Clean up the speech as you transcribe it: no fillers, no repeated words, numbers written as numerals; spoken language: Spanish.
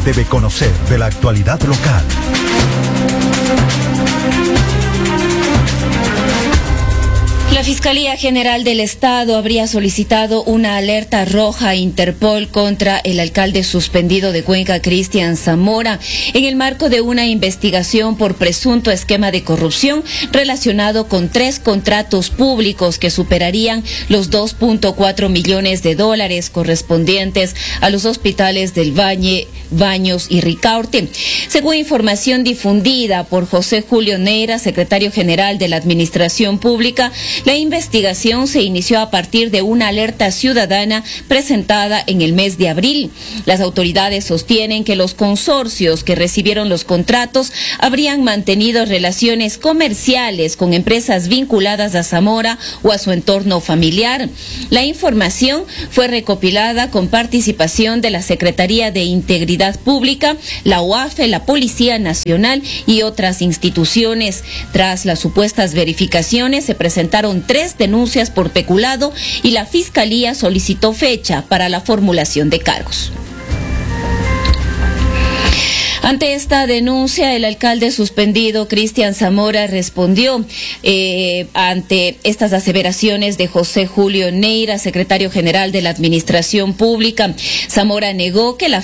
debe conocer de la actualidad local. La Fiscalía General del Estado habría solicitado una alerta roja a Interpol contra el alcalde suspendido de Cuenca, Cristian Zamora, en el marco de una investigación por presunto esquema de corrupción relacionado con 3 contratos públicos que superarían los $2.4 millones correspondientes a los hospitales del Valle, Baños y Ricaurte. Según información difundida por José Julio Neira, secretario general de la Administración Pública, la investigación se inició a partir de una alerta ciudadana presentada en el mes de abril. Las autoridades sostienen que los consorcios que recibieron los contratos habrían mantenido relaciones comerciales con empresas vinculadas a Zamora o a su entorno familiar. La información fue recopilada con participación de la Secretaría de Integridad Pública, la UAFE, la Policía Nacional y otras instituciones. Tras las supuestas verificaciones, se presentaron 3 denuncias por peculado y la Fiscalía solicitó fecha para la formulación de cargos. Ante esta denuncia, el alcalde suspendido, Cristian Zamora, respondió ante estas aseveraciones de José Julio Neira, secretario general de la Administración Pública. Zamora negó que la